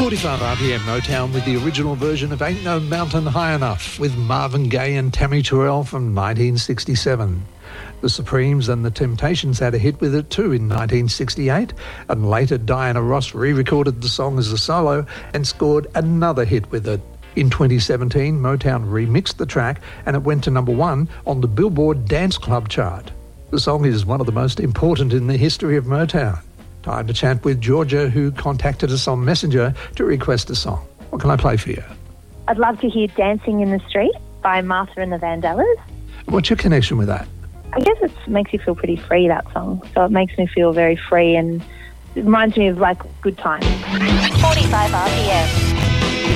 45 RPM Motown with the original version of Ain't No Mountain High Enough with Marvin Gaye and Tammy Terrell from 1967. The Supremes and the Temptations had a hit with it too in 1968, and later Diana Ross re-recorded the song as a solo and scored another hit with it. In 2017, Motown remixed the track and it went to number 1 on the Billboard Dance Club chart. The song is one of the most important in the history of Motown. Time to chat with Georgia, who contacted us on Messenger to request a song. What can I play for you? I'd love to hear Dancing in the Street by Martha and the Vandellas. What's your connection with that? I guess it makes you feel pretty free, that song. So it makes me feel very free and it reminds me of, like, good times. 45 RPM.